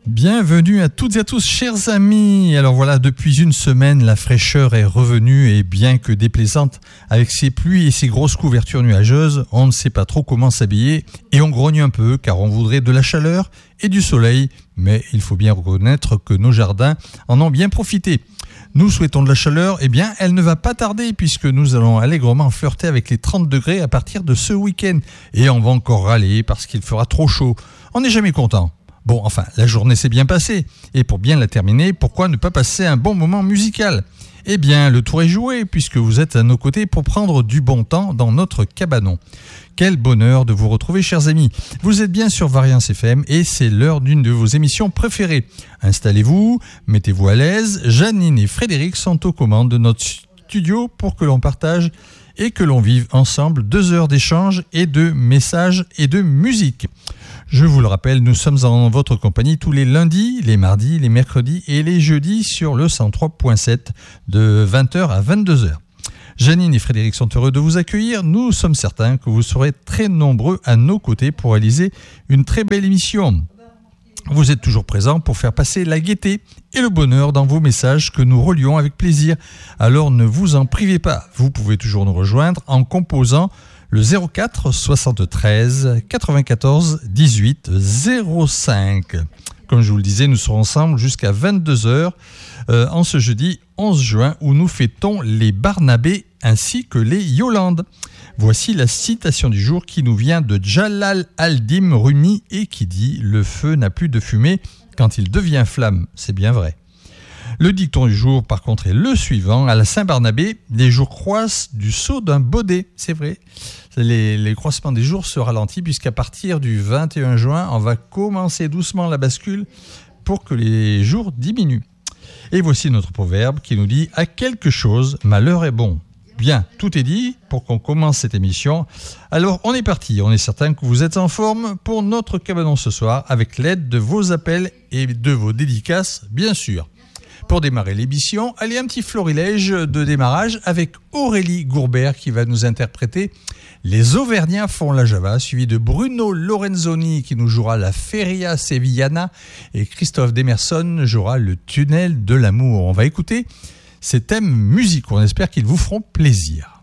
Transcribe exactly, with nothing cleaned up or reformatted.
Bienvenue à toutes et à tous, chers amis. Alors voilà, depuis une semaine, la fraîcheur est revenue et bien que déplaisante, avec ces pluies et ces grosses couvertures nuageuses, on ne sait pas trop comment s'habiller et on grogne un peu car on voudrait de la chaleur et du soleil, mais il faut bien reconnaître que nos jardins en ont bien profité. Nous souhaitons de la chaleur, eh bien elle ne va pas tarder puisque nous allons allègrement flirter avec les trente degrés à partir de ce week-end et on va encore râler parce qu'il fera trop chaud. On n'est jamais content. Bon, enfin, la journée s'est bien passée. Et pour bien la terminer, pourquoi ne pas passer un bon moment musical ? Eh bien, le tour est joué, puisque vous êtes à nos côtés pour prendre du bon temps dans notre cabanon. Quel bonheur de vous retrouver, chers amis. Vous êtes bien sur Variance F M et c'est l'heure d'une de vos émissions préférées. Installez-vous, mettez-vous à l'aise. Janine et Frédéric sont aux commandes de notre studio pour que l'on partage et que l'on vive ensemble deux heures d'échange et de messages et de musique. Je vous le rappelle, nous sommes en votre compagnie tous les lundis, les mardis, les mercredis et les jeudis sur le cent trois point sept de vingt heures à vingt-deux heures. Janine et Frédéric sont heureux de vous accueillir. Nous sommes certains que vous serez très nombreux à nos côtés pour réaliser une très belle émission. Vous êtes toujours présents pour faire passer la gaieté et le bonheur dans vos messages que nous relions avec plaisir. Alors ne vous en privez pas. Vous pouvez toujours nous rejoindre en composant le zéro quatre soixante-treize quatre-vingt-quatorze dix-huit zéro cinq. Comme je vous le disais, nous serons ensemble jusqu'à vingt-deux heures euh, en ce jeudi onze juin où nous fêtons les Barnabés ainsi que les Yolandes. Voici la citation du jour qui nous vient de Jalal al-Din Rumi et qui dit « Le feu n'a plus de fumée quand il devient flamme ». C'est bien vrai. Le dicton du jour, par contre, est le suivant. À la Saint-Barnabé, les jours croissent du saut d'un baudet. C'est vrai. Les, les croissements des jours se ralentissent puisqu'à partir du vingt et un juin, on va commencer doucement la bascule pour que les jours diminuent. Et voici notre proverbe qui nous dit « À quelque chose, malheur est bon ». Bien, tout est dit pour qu'on commence cette émission. Alors, on est parti. On est certain que vous êtes en forme pour notre cabanon ce soir avec l'aide de vos appels et de vos dédicaces, bien sûr. Pour démarrer l'émission, allez, un petit florilège de démarrage avec Aurélie Gourbert qui va nous interpréter Les Auvergnats font la Java, suivi de Bruno Lorenzoni qui nous jouera la Feria Sevillana et Christophe Demerson jouera le Tunnel de l'amour. On va écouter ces thèmes musicaux, on espère qu'ils vous feront plaisir.